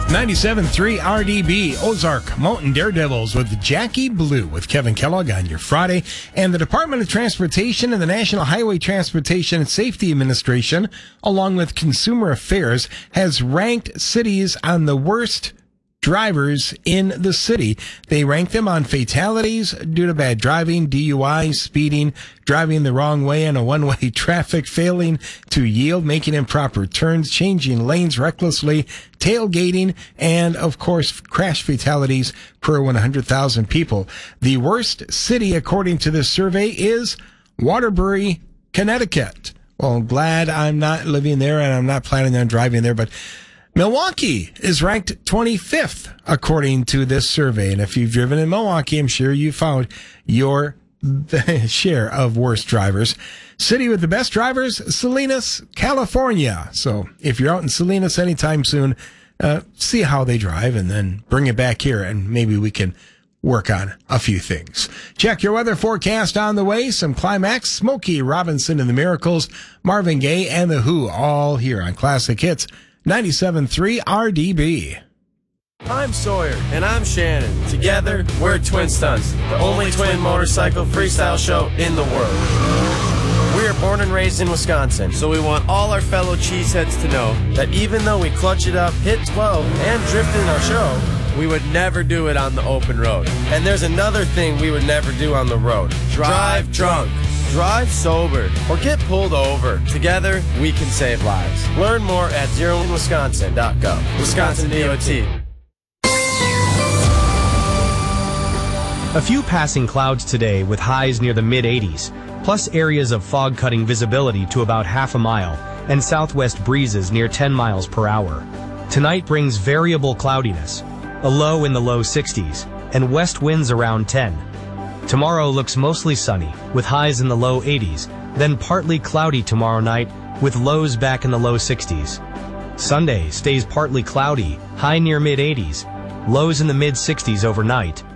97.3 RDB, Ozark Mountain Daredevils with Jackie Blue with Kevin Kellogg on your Friday. And the Department of Transportation and the National Highway Transportation and Safety Administration, along with Consumer Affairs, has ranked cities on the worst drivers in the city. They rank them on fatalities due to bad driving, DUI, speeding, driving the wrong way in a one-way traffic, failing to yield, making improper turns, changing lanes recklessly, tailgating, and, of course, crash fatalities per 100,000 people. The worst city, according to this survey, is Waterbury, Connecticut. Well, I'm glad I'm not living there and I'm not planning on driving there, but Milwaukee is ranked 25th, according to this survey. And if you've driven in Milwaukee, I'm sure you found your share of worst drivers. City with the best drivers, Salinas, California. So if you're out in Salinas anytime soon, see how they drive and then bring it back here and maybe we can work on a few things. Check your weather forecast on the way. Some Climax, Smokey Robinson and the Miracles, Marvin Gaye and The Who, all here on Classic Hits 97.3 RDB. I'm Sawyer. And I'm Shannon. Together, we're Twin Stunts, the only twin motorcycle freestyle show in the world. We are born and raised in Wisconsin, so we want all our fellow cheeseheads to know that even though we clutch it up, hit 12, and drift in our show, we would never do it on the open road. And there's another thing we would never do on the road. Drive drunk. Drive sober or get pulled over. Together, we can save lives. Learn more at zeroinwisconsin.gov. Wisconsin DOT. A few passing clouds today with highs near the mid-80s, plus areas of fog-cutting visibility to about half a mile, and southwest breezes near 10 miles per hour. Tonight brings variable cloudiness, a low in the low 60s, and west winds around 10. Tomorrow looks mostly sunny, with highs in the low 80s, then partly cloudy tomorrow night, with lows back in the low 60s. Sunday stays partly cloudy, high near mid-80s, lows in the mid-60s overnight,